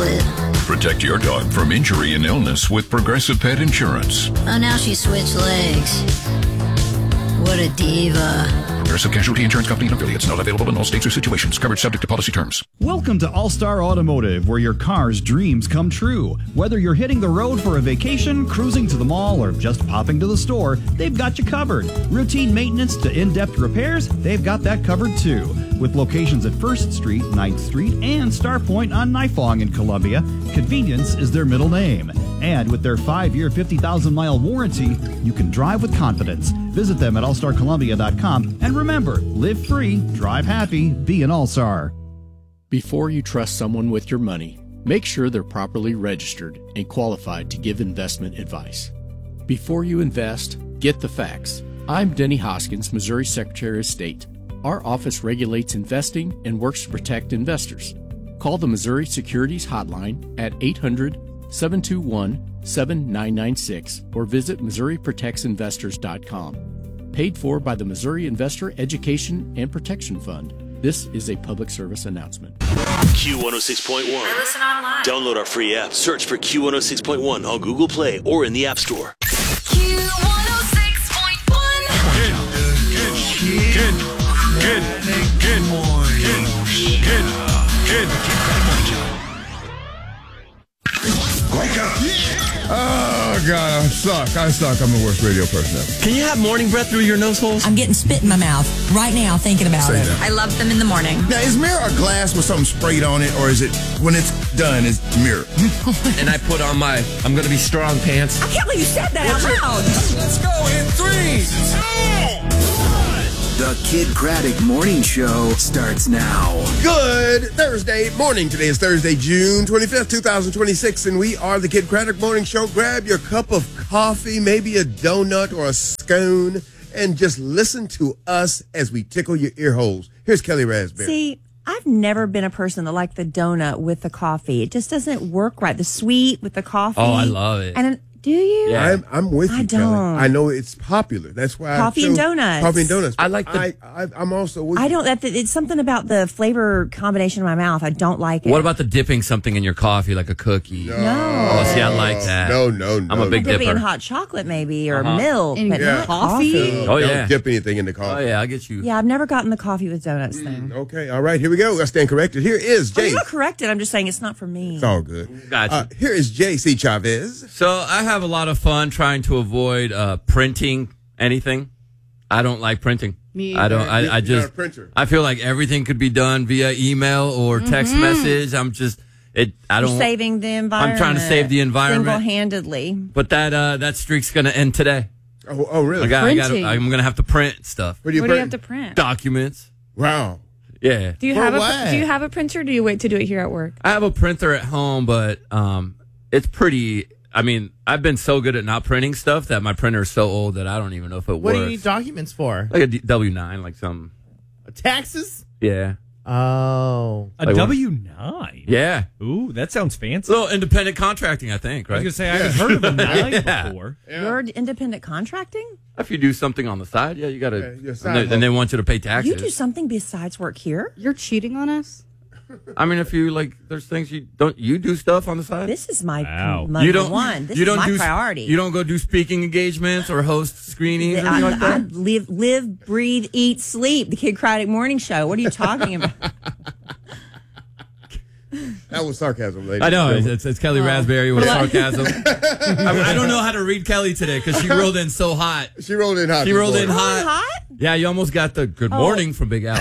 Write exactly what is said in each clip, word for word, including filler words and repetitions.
split. Protect your dog from injury and illness with Progressive Pet Insurance. Oh, now she switched legs. What a diva. Progressive Casualty Insurance Company and affiliates. Not available in all states or situations. Coverage subject to policy terms. Welcome to All-Star Automotive, where your car's dreams come true. Whether you're hitting the road for a vacation, cruising to the mall, or just popping to the store, they've got you covered. Routine maintenance to in-depth repairs, they've got that covered too. With locations at First Street, ninth Street, and Star Point on Nifong in Columbia, convenience is their middle name. And with their five-year, fifty thousand mile warranty, you can drive with confidence. Visit them at all star columbia dot com. And remember, live free, drive happy, be an All-Star. Before you trust someone with your money, make sure they're properly registered and qualified to give investment advice. Before you invest, get the facts. I'm Denny Hoskins, Missouri Secretary of State. Our office regulates investing and works to protect investors. Call the Missouri Securities Hotline at eight hundred, seven two one, seven nine nine six or visit missouri protects investors dot com. Paid for by the Missouri Investor Education and Protection Fund. This is a public service announcement. Q one oh six point one. I listen online. Download our free app. Search for Q one oh six point one on Google Play or in the App Store. Q one oh six point one. Good, good, good, good, good morning. Good, good, good. Wake up. Oh, God, I suck. I suck. I'm the worst radio person ever. Can you have morning breath through your nose holes? I'm getting spit in my mouth right now thinking about Say it. that. I love them in the morning. Now, is mirror a glass with something sprayed on it, or is it, when it's done, is mirror? And I put on my I'm going to be strong pants. I can't believe you said that out loud. Let's go in three, two, The Kid Craddock Morning Show starts now. Good Thursday morning. Today is Thursday, June twenty-fifth, twenty twenty-six, and we are the Kid Craddock Morning Show. Grab your cup of coffee, maybe a donut or a scone, and just listen to us as we tickle your ear holes. Here's Kelly Raspberry. See, I've never been a person that liked the donut with the coffee. It just doesn't work right. The sweet with the coffee. Oh, I love it. And do you? Yeah. I'm, I'm with you, I Kelly. don't. I know it's popular. That's why Coffee I and chose donuts. Coffee and donuts. I like the- I, I, I'm also with I you. don't. That it's something about the flavor combination in my mouth. I don't like it. What about the dipping something in your coffee like a cookie? No. Oh, see, I like that. No, no, no. I'm a big dipping dipper. in hot chocolate, maybe, or Uh-huh. milk, And but Yeah. not coffee. Oh, Don't yeah. dip anything in the Oh, coffee. yeah, I'll get you. Yeah, I've never gotten the coffee with donuts thing. Okay, all right, here we go. I stand corrected. Here is Well, Jay. you're not corrected. I'm just saying it's not for me. It's all good. Gotcha. Uh, here is J C Chavez. So I have a lot of fun trying to avoid uh, printing anything. I don't like printing. Me I don't. either. I, I You're not just. a printer. I feel like everything could be done via email or text message. I'm just. It. I You're don't. saving the environment. I'm trying to save the environment. Single-handedly. But that uh, that streak's gonna end today. Oh, oh really? I got. I got. Printing. I'm gonna have to print stuff. What do you What do you print? have to print? Documents. Wow. Yeah. Do you For have what? a Do you have a printer? Or do you wait to do it here at work? I have a printer at home, but um, it's pretty. I mean, I've been so good at not printing stuff that my printer is so old that I don't even know if it What works. do you need documents for? Like a D- W nine, like some. Taxes? Yeah. Oh. A Like what? W nine? Yeah. Ooh, that sounds fancy. A little independent contracting, I think, I was right? going to say, I haven't heard of a nine Yeah. before. You're independent contracting? If you do something on the side, yeah, you got to. Yeah, your side and, they, hustle. and they want you to pay taxes. You do something besides work here? You're cheating on us? I mean, if you like, there's things you don't. You do stuff on the side. This is my Wow. number you don't. one. This you don't is my do, priority. You don't go do speaking engagements or host screenings or I, anything like I that. live, live, breathe, eat, sleep. The Kid Craddock Morning Show. What are you talking about? That was sarcasm, lady. I know it's, it's, it's Kelly Raspberry with Yeah. sarcasm. I, mean, I don't know how to read Kelly today because she rolled in so hot. She rolled in hot. She this rolled in morning. hot. Hot? Yeah, you almost got the good morning from Big Al.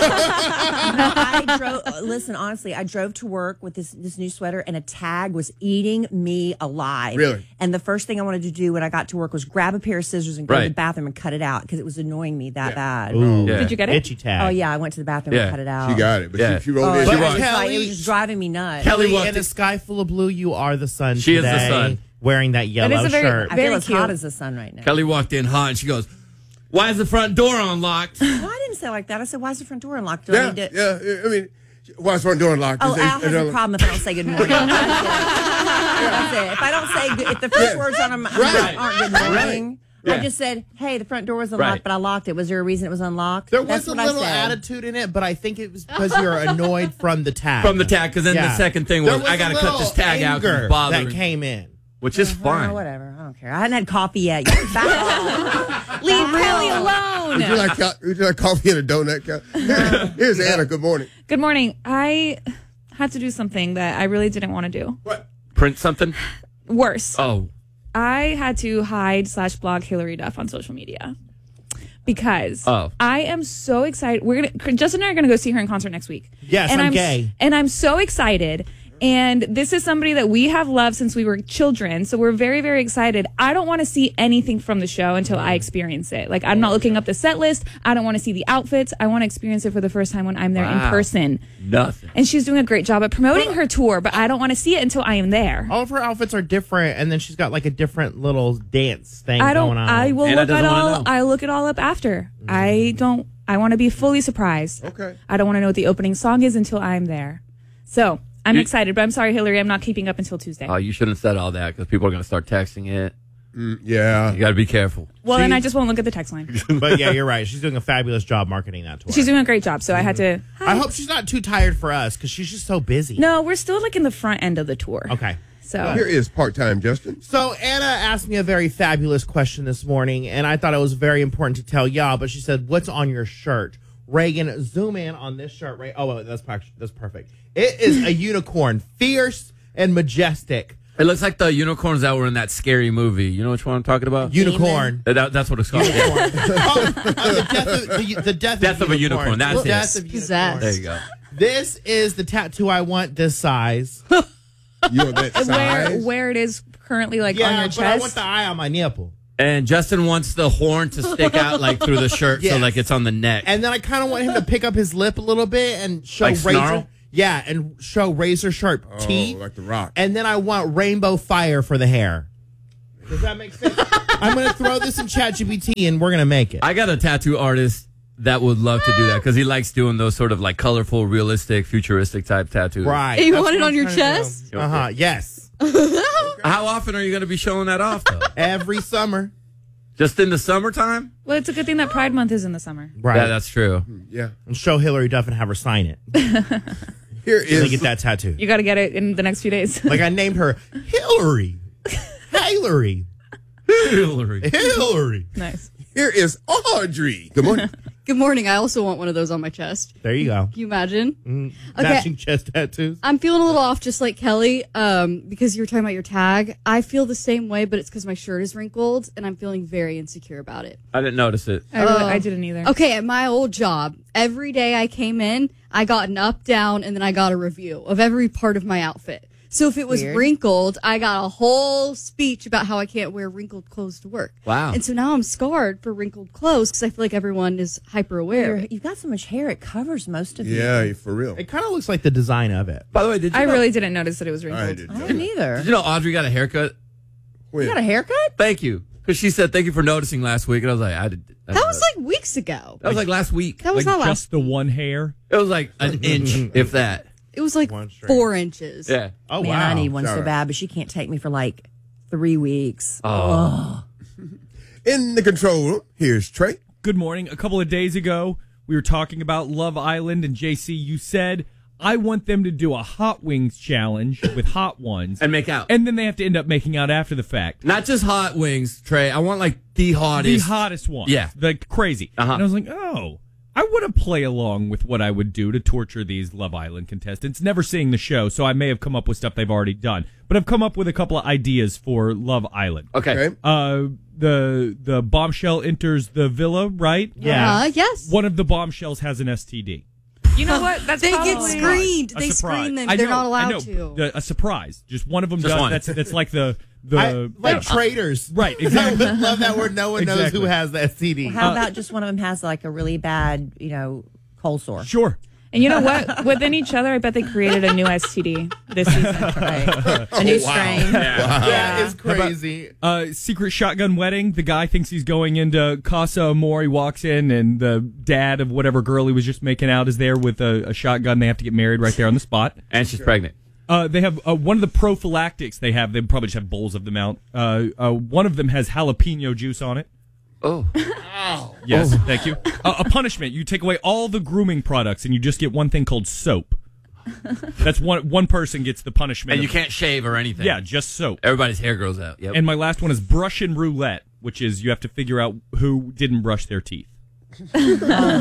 I drove. Listen, honestly, I drove to work with this this new sweater, and a tag was eating me alive. Really? And the first thing I wanted to do when I got to work was grab a pair of scissors and go to Right. the bathroom and cut it out because it was annoying me that bad. Ooh. Yeah. Did you get it? Itchy tag. Oh yeah, I went to the bathroom Yeah. and cut it out. She got it, but Yeah. she, she rolled Oh, in. it She was rocked. just like- Kelly- it was just driving me nuts. Kelly Kelly, walked in a in- sky full of blue, you are the sun She is the today, sun. wearing that yellow That is a very- shirt. I very feel as cute. hot as the sun right now. Kelly walked in hot and she goes, "Why is the front door unlocked?" No, I didn't say it like that. I said, "Why is the front door unlocked?" Do I Yeah, need to- yeah. I mean, why is front door locked? Oh, Is it- Al is has it- a problem if I don't say good morning. That's it. That's it. If I don't say good, if the first Yeah. words on them Right. aren't good morning, I just said, hey, the front door was unlocked, Right. but I locked it. Was there a reason it was unlocked? There That's was a what I little said. attitude in it, but I think it was because you're annoyed from the tag. From the tag, because then the second thing was, There I got to a cut this little tag out because anger it's bothering that came in. Which is fine. Oh, whatever. I don't care. I hadn't had coffee yet. You back off. Leave Kelly alone. Would you like co- would you like coffee and a donut? Here- Here's Anna. Good morning. Good morning. I had to do something that I really didn't want to do. Print something? Worse. Oh. I had to hide slash blog Hillary Duff on social media because Oh. I am so excited. We're gonna Justin and I are gonna go see her in concert next week. Yes, and I'm I'm gay. And I'm so excited. And this is somebody that we have loved since we were children. So we're very, very excited. I don't want to see anything from the show until I experience it. Like, I'm not looking up the set list. I don't want to see the outfits. I want to experience it for the first time when I'm there in Wow. person. Nothing. And she's doing a great job at promoting her tour, but I don't want to see it until I am there. All of her outfits are different, and then she's got like a different little dance thing I don't. going on. I will Anna look at doesn't wanna all. know. I look it all up after. I don't. I want to be fully surprised. Okay. I don't want to know what the opening song is until I'm there. So I'm You- excited, but I'm sorry, Hillary. I'm not keeping up until Tuesday. Oh, you shouldn't have said all that because people are going to start texting it. Mm, yeah. You got to be careful. well, then She- I just won't look at the text line. But yeah, you're right. She's doing a fabulous job marketing that tour. She's doing a great job, so I had to. I hope she's not too tired for us because she's just so busy. No, we're still like in the front end of the tour. Okay. So Here is part-time Justin. So Anna asked me a very fabulous question this morning, and I thought it was very important to tell y'all. But she said, "What's on your shirt?" Reagan, zoom in on this shirt. Right? Oh, well, that's prac- that's perfect. It is a unicorn, fierce and majestic. It looks like the unicorns that were in that scary movie. You know which one I'm talking about? Unicorn. Uh, That, that's what it's called. Unicorn. oh, uh, the death of, the, the death, Death of a unicorn. That's the it. death of unicorn. Possessed. There you go. This is the tattoo I want. This size. You want that where size? where it is currently, like yeah, on your but I want chest. the eye on my nipple. And Justin wants the horn to stick out like through the shirt, Yes. so like it's on the neck. And then I kind of want him to pick up his lip a little bit and show Like razor. snarl? Yeah, and show razor sharp Oh, teeth. like the Rock. And then I want rainbow fire for the hair. Does that make sense? I'm going to throw this in ChatGPT and we're going to make it. I got a tattoo artist that would love to do that because he likes doing those sort of like colorful, realistic, futuristic type tattoos. Right. You That's want it what on I'm your trying to do. chest? Uh-huh. Yes. How often are you going to be showing that off, though? Every summer. Just in the summertime? Well, it's a good thing that Pride Month is in the summer. Right. Yeah, that's true. Yeah. And show Hillary Duff and have her sign it. Here To is get that tattoo. You got to get it in the next few days. Like I named her Hillary. Hillary. Hillary. Hillary. Nice. here is Audrey. Good morning. Good morning. I also want one of those on my chest. There you go. Can you imagine? Mm, Okay. Matching chest tattoos. I'm feeling a little off, just like Kelly, um, because you were talking about your tag. I feel the same way, but it's because my shirt is wrinkled, and I'm feeling very insecure about it. I didn't notice it. I, really, Uh, I didn't either. Okay, at my old job, every day I came in, I got an up, down, and then I got a review of every part of my outfit. So if it was Weird. wrinkled, I got a whole speech about how I can't wear wrinkled clothes to work. Wow. And so now I'm scarred for wrinkled clothes because I feel like everyone is hyper aware. You're- You've got so much hair; it covers most of you. Yeah, for real. It kind of looks like the design of it. By the way, did you I know, really didn't notice that it was wrinkled. I did. I didn't either. did you know Audrey got a haircut? When? You got a haircut? Thank you. Because she said, thank you for noticing last week. And I was like, I did. I That did was like weeks ago. That was like last week. That was like not last. just the one hair. It was like an inch, if that. It was like One straight. four inches. Yeah. Oh, Man, wow. I need one so Sorry. bad, but she can't take me for like three weeks. Oh. In the control room, here's Trey. Good morning. A couple of days ago, we were talking about Love Island, and J C, you said, I want them to do a Hot Wings challenge with hot ones. And make out. And then they have to end up making out after the fact. Not just hot wings, Trey. I want like the hottest. The hottest one. Yeah. Like crazy. Uh-huh. And I was like, oh, I want to play along with what I would do to torture these Love Island contestants. Never seeing the show, so I may have come up with stuff they've already done. But I've come up with a couple of ideas for Love Island. Okay. Okay. Uh, the the bombshell enters the villa, right? Yeah. Uh, yes. One of the bombshells has an S T D. You know what? That's They get probably- screened. A They surprise. screen them. I They're know, not allowed I know. to. The- a surprise. Just one of them Just does. one. That's that's like the the I, like traitors. right. I Exactly. would love that word. No one knows Exactly. who has the S T D. How about just one of them has like a really bad, you know, cold sore? Sure. And you know what? Within each other, I bet they created a new S T D this season. Right. A new strain. That is How about, crazy. uh, secret shotgun wedding. The guy thinks he's going into Casa Amor. He walks in, and the dad of whatever girl he was just making out is there with a, a shotgun. They have to get married right there on the spot. And she's pregnant. Uh, they have uh, one of the prophylactics they have. They probably just have bowls of them out. Uh, uh, one of them has jalapeno juice on it. Oh. Yes, Oh. thank you. Uh, a punishment. You take away all the grooming products and you just get one thing called soap. That's one one person gets the punishment. And of- you can't shave or anything. Yeah, just soap. Everybody's hair grows out. Yep. And my last one is brush and roulette, which is you have to figure out who didn't brush their teeth. What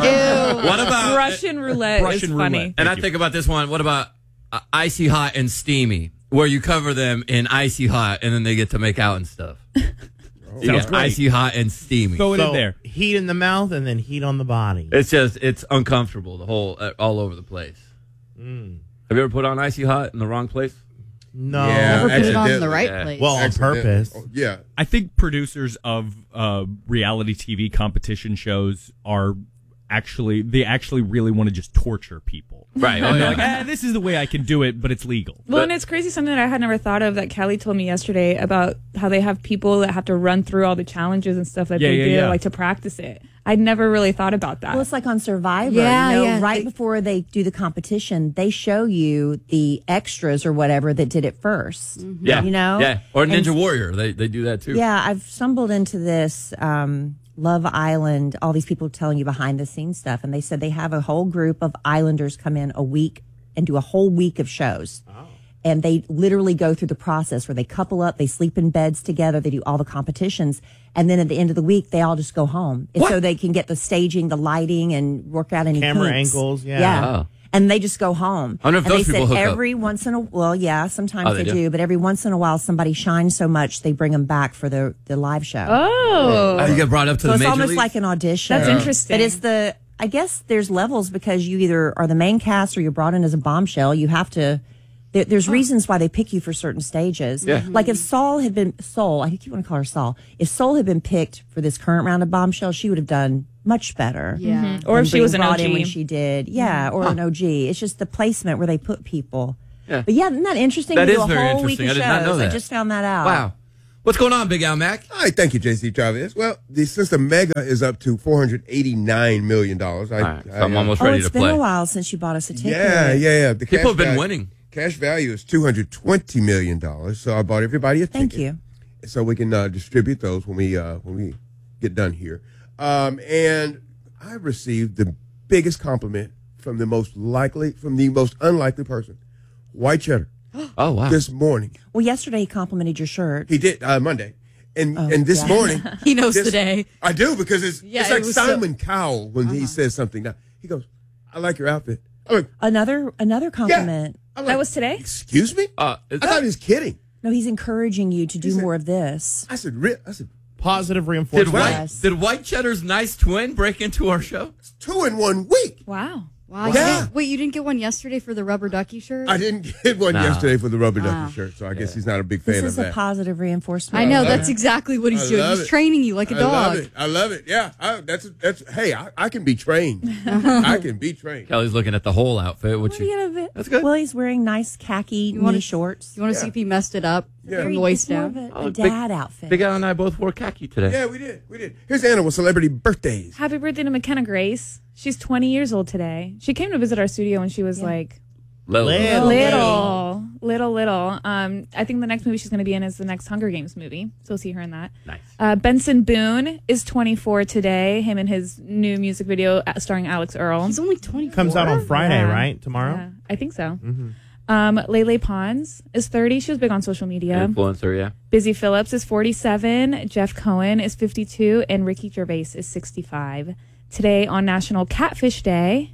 about Russian roulette is Russian funny. roulette. And I you. think about this one. What about uh, icy hot and steamy, where you cover them in icy hot and then they get to make out and stuff? Sounds Yeah, great. icy hot and steamy. Throw it in So, there. heat in the mouth and then heat on the body. It's just it's uncomfortable. The whole uh, all over the place. Mm. Have you ever put on icy hot in the wrong place? No. Yeah, Never put it on the accidentally. right Yeah. place. Well, on Accidentally. purpose. Oh, yeah. I think producers of uh, reality T V competition shows are actually they actually really want to just torture people. Right. Oh, And they're yeah. like, eh, this is the way I can do it, but it's legal. Well, and it's crazy, something that I had never thought of that Kelly told me yesterday about how they have people that have to run through all the challenges and stuff that Yeah, they yeah, do, yeah. like to practice it. I'd never really thought about that. Well, it's like on Survivor. Yeah, you know, yeah. right They- before they do the competition, they show you the extras or whatever that did it 1st Yeah. You know? Yeah. Or And- Ninja Warrior. They they do that too. Yeah, I've stumbled into this um, Love Island, all these people telling you behind the scenes stuff. And they said they have a whole group of Islanders come in a week and do a whole week of shows. And they literally go through the process where they couple up, they sleep in beds together, they do all the competitions. And then at the end of the week, they all just go home. And so they can get the staging, the lighting, and work out any Camera kinks. angles, yeah. Yeah. Oh. And they just go home. I wonder if and those they people said hook up. every once in a well, yeah, sometimes Oh, they they, do? do, but every once in a while, somebody shines so much they bring them back for the the live show. oh, Oh, you get brought up to so the it's major almost leagues? like an audition. That's interesting. But it's the I guess there's levels because you either are the main cast or you're brought in as a bombshell. You have to. There, there's reasons why they pick you for certain stages. Yeah. Like if Saul had been Soul, I keep want to call her Saul. If Soul had been picked for this current round of bombshell, she would have done much better. Yeah. Mhm. Or than if she being was an brought O G. in when she did, yeah, or an O G. It's just the placement where they put people. Yeah. But yeah, isn't that interesting? That to is do a very whole week interesting. of I did not know shows. that. I just found that out. Wow. What's going on, Big Al Mac? All right, thank you, J C Travis. Well, the, since the mega is up to four hundred eighty-nine million dollars, I, All right, so I, I'm uh, almost Oh, ready it's to been play. a while since you bought us a ticket. Yeah, yeah, yeah. The People cash have been value- winning. Cash value is two hundred twenty million dollars, so I bought everybody a ticket. Thank you. So we can uh, distribute those when we uh, when we get done here. Um, and I received the biggest compliment from the most likely, from the most unlikely person, White Cheddar, Oh, wow. this morning. Well, yesterday he complimented your shirt. He did uh, Monday, and Oh, and this yeah. morning He knows this- today. I do because it's Yeah, it's it like was so- Simon Cowell when he says something. Now he goes, "I like your outfit." I'm like, Another another compliment. I'm like, that was today? excuse me. Uh, is I thought that, he was kidding. No, he's encouraging you to do said- more of this. I said, "Re-" I said, Positive did, reinforcement. White, Yes. did White Cheddar's nice twin break into our show? two in one week. Wow. Wow. you Yeah. didn't- wait, you didn't get one yesterday for the rubber ducky shirt? I didn't get one Nah. yesterday for the rubber ducky Ah. shirt, so I guess he's not a big fan This of is a that. positive reinforcement. I know. love That's it. exactly what he's I doing. love He's it. training you like a I love dog. it. I love it. Yeah, I, that's that's. Hey, I, I can be trained. I can be trained. Kelly's looking at the whole outfit. Which What do you you, get of it? That's good. Well, he's wearing nice khaki You wanna- knee shorts. You want to see if he messed it up Yeah. from the waist It's more down? of a, Oh, a big- dad outfit. Big Al and I both wore khaki today. Yeah, we did. We did. Here's animal celebrity birthdays. Happy birthday to McKenna Grace. She's twenty years old today. She came to visit our studio when she was like Little. Little. little, little, little. Um, I think the next movie she's going to be in is the next Hunger Games movie. So we'll see her in that. Nice. Uh, Benson Boone is twenty-four today. Him and his new music video uh, starring Alex Earl. He's only twenty-four. Comes out on Friday, Yeah. right? Tomorrow? Yeah, I think so. Um, Lele Pons is thirty. She was big on social media. Influencer, yeah. Busy Phillips is forty-seven. Jeff Cohen is fifty-two. And Ricky Gervais is sixty-five. Today on National Catfish Day.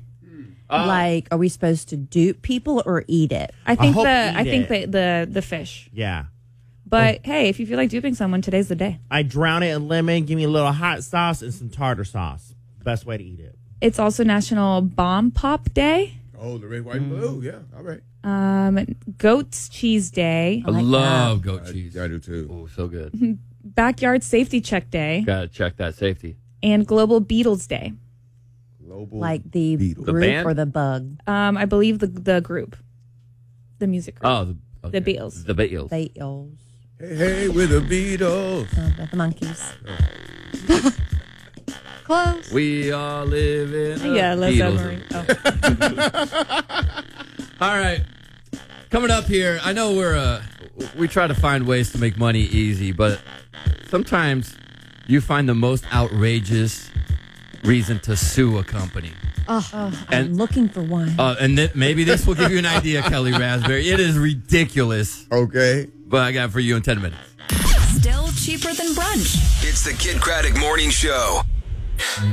Like, are we supposed to dupe people or eat it? I think hope the eat I think it. the, the the fish. Yeah. But hey, if you feel like duping someone, today's the day. I drown it in lemon, give me a little hot sauce and some tartar sauce. Best way to eat it. It's also National Bomb Pop Day. Oh, the red, white, and blue. Yeah, all right. Um, Goat's Cheese Day. I, love goat cheese. I do too. Oh, so good. Backyard Safety Check Day. Gotta check that safety. And Global Beatles Day. Global Like the Beatles. The group band? or the bug? Um, I believe the the group, the music group. Oh, the, okay. The Beatles. The Beatles. Beatles. Hey, hey, with the Beatles. Uh, the monkeys. Close. We all live in a Yeah, Led Beatles. Zeppelin. Oh. All right. Coming up here, I know we're uh, we try to find ways to make money easy, but sometimes you find the most outrageous reason to sue a company. Oh, I'm And- looking for one. Uh, and th- maybe this will give you an idea, Kelly Raspberry. It is ridiculous. Okay. But I got it for you in ten minutes. Still cheaper than brunch. It's the Kid Craddock Morning Show.